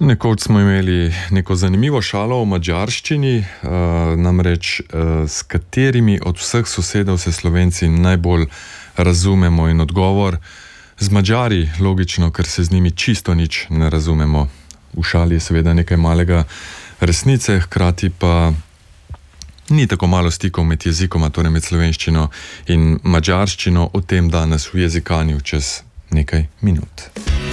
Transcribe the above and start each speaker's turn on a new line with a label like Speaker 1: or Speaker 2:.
Speaker 1: Nekoč smo imeli neko zanimivo šalo o madžarščini, namreč s katerimi od vseh sosedov se Slovenci najbolj razumemo, in odgovor z Madžari, logično, ker se z njimi čisto nič ne razumemo. V šali je seveda nekaj malega resnice, hkrati pa ni tako malo stikov med jezikoma, torej med slovenščino in madžarščino. O tem danes v Jezikanju čez nekaj minut.